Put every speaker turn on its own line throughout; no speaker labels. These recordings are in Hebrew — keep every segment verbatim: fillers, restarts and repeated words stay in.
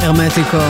הרמטיקו.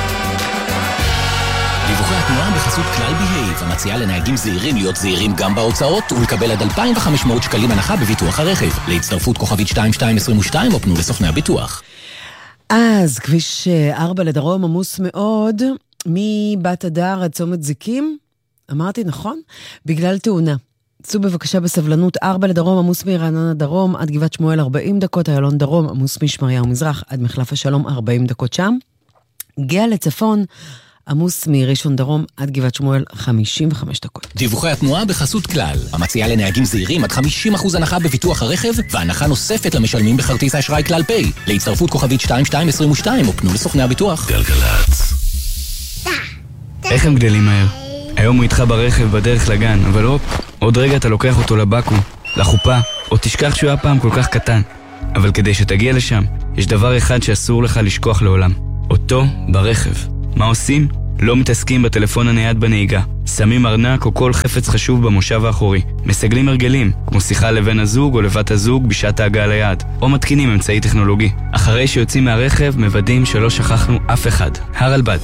דיווחי התנועה בחסות כלל בהייב, המציעה לנהגים זהירים להיות זהירים גם בהוצאות ולקבל עד אלפיים וחמש מאות שקלים הנחה בביטוח הרכב. להצטרפות כוכבית שתיים שתיים עשרים ושתיים או פנו לסוכני הביטוח.
אז כביש ארבע לדרום עמוס מאוד, מבת הדר עד צומת זיקים, אמרתי נכון? בגלל תאונה. צאו בבקשה בסבלנות, ארבע לדרום עמוס מרעננה דרום עד גבעת שמואל ארבעים דקות, איילון דרום עמוס משמריהו מזרח עד מחלף השלום ארבעים דקות שם. גאה לצפון עמוס מראשון דרום עד גבעת שמואל חמישים וחמש דקות.
דיווחי התנועה בחסות כלל, המציעה לנהגים זהירים עד חמישים אחוז הנחה בביטוח הרכב והנחה נוספת למשלמים בכרטיס האשראי כלל פיי. להצטרפות כוכבית שתיים שתיים עשרים ושתיים או פנו לסוכני הביטוח.
גלגלצ. איך הם גדלים מהר? היום הוא איתך ברכב בדרך לגן, אבל הופ, עוד רגע אתה לוקח אותו לבקו, לחופה, או תשכח שהוא היה פעם כל כך קטן. אבל כדי שתגיע לשם, יש דבר אחד שאסור לך לשכוח לעולם. אותו ברכב. מה עושים? לא מתעסקים בטלפון הנייד בנהיגה. שמים ארנק או כל חפץ חשוב במושב האחורי. מסגלים הרגלים, כמו שיחה לבן הזוג או לבת הזוג בשעת ההגעה ליעד. או מתקינים אמצעי טכנולוגי. אחרי שיוצאים מהרכב, מוודאים שלא שכחנו אף אחד. הרלב"ד.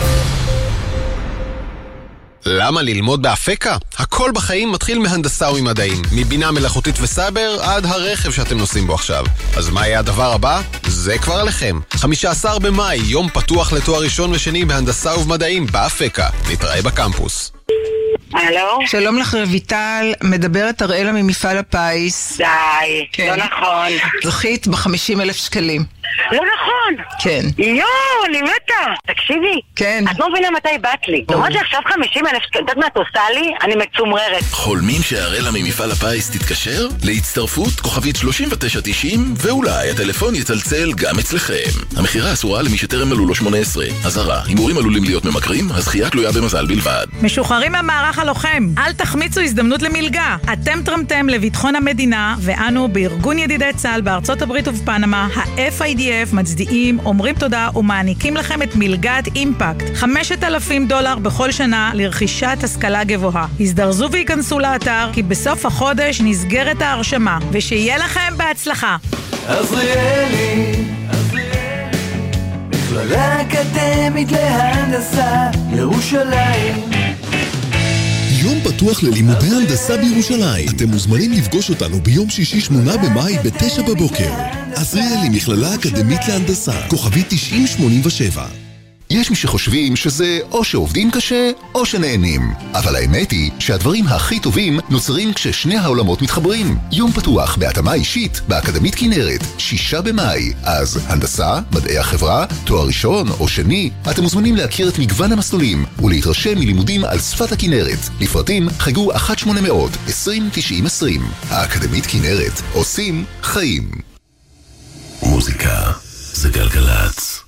למה ללמוד באפקה? הכל בחיים מתחיל מהנדסה וממדעים, מבינה מלאכותית וסייבר עד הרכב שאתם נוסעים בו עכשיו. אז מה יהיה הדבר הבא? זה כבר עליכם. חמישה עשר במאי, יום פתוח לתואר ראשון ושני בהנדסה ובמדעים באפקה. נתראה בקמפוס.
הלו?
שלום לך רויטל, מדברת אראלה ממפעל הפיס.
די,
כן.
לא נכון.
זכית ב-חמישים אלף שקלים.
לא נכון.
כן.
יואו, אני מתה. תקשיבי.
כן.
את לא מבינה מתי באת לי. זאת אומרת לי עכשיו חמישים אלף שקלים. את מה את עושה לי? אני מצומררת.
חולמים שהראלה ממפעל הפיס תתקשר? להצטרפות כוכבית שלושים ותשע תשעים ואולי הטלפון יצלצל גם אצלכם. המחירה אסורה למי שטרם מלאו לו שמונה עשרה. אזהרה, הימורים עלולים להיות ממכרים, הזכייה תלויה במזל בלבד.
משוחררים מהמערך הלוחם, אל תחמיצו הזדמנות למלגה. אתם תרמתם לביטחון המדינה, ואנו בארגון ידידי צה"ל בארצות הברית ובפנמה, ה-אף איי די אף מצדיעים, אומרים תודה ומעניקים לכם את מלגת אימפקט. חמשת אלפים דולר בכל שנה לרכישת השכלה גבוהה. הזדרזו ויכנסו לאתר, כי בסוף החודש נסגרת ההרשמה, ושיהיה לכם בהצלחה.
עזריאלי, עזריאלי, מכללה אקדמית להנדסה, ירושלים.
יום פתוח ללימודי הנדסה בירושלים. אתם מוזמנים לפגוש אותנו ביום שישי שמונה במאי בתשע בבוקר. עזריאלי מכללה אקדמית להנדסה, כוכבית תשעים שמונים ושבע.
יש מי שחושבים שזה או שעובדים קשה או שנהנים. אבל האמת היא שהדברים הכי טובים נוצרים כששני העולמות מתחברים. יום פתוח בהתאמה אישית באקדמית כנרת, שישה במאי. אז הנדסה, מדעי החברה, תואר ראשון או שני, אתם מוזמנים להכיר את מגוון המסלולים ולהתרשם מלימודים על שפת הכנרת. לפרטים חגו אחת שמונה מאות עשרים תשעים עשרים. האקדמית כנרת, עושים חיים.
מוזיקה זה גלגלצ.